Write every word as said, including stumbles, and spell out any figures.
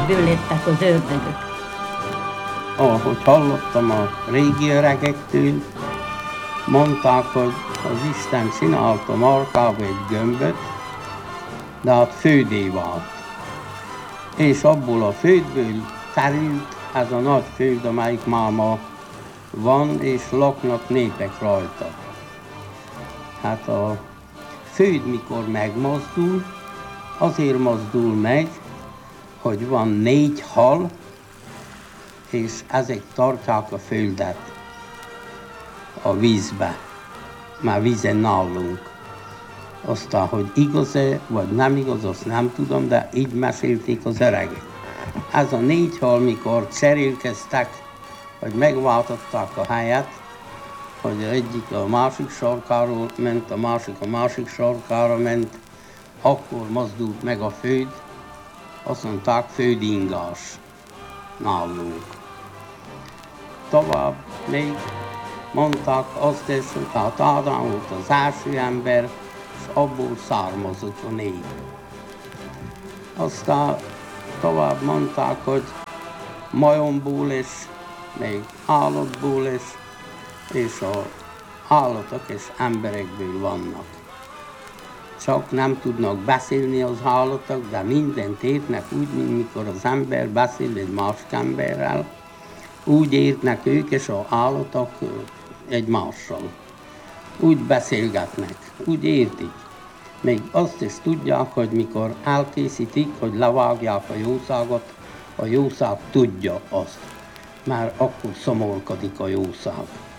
miből lettek az ördögök? Ahogy hallottam a régi öregektől, mondták, hogy az Isten csinált a markába egy gömböt, de hát földé vált. És abból a földből terült ez a nagy föld, amelyik máma van, és laknak népek rajta. Hát a föld, mikor megmozdul, azért mozdul meg, hogy van négy hal, és ezek tartják a földet a vízbe, már vízen nálunk. Aztán, hogy igaz-e, vagy nem igaz, azt nem tudom, de így mesélték az öregek. Ez a négy hal, mikor cserélkeztek, hogy megváltották a helyet, hogy egyik a másik sarkáról ment, a másik a másik sarkára ment, akkor mozdult meg a föld, azt mondták földingás nálunk. Tovább még mondták azt is, hogy hát Ádám volt az első ember, és abból származott a nép. Aztán tovább mondták, hogy majomból is, még állatból is, és az állatok és emberekből vannak. Csak nem tudnak beszélni az állatok, de mindent értnek úgy, mint mikor az ember beszél egy másik emberrel, úgy értnek ők és az állatok egymással. Úgy beszélgetnek, úgy értik. Még azt is tudják, hogy mikor elkészítik, hogy levágják a jószágot, a jószág tudja azt, mert akkor szomorkodik a jószág.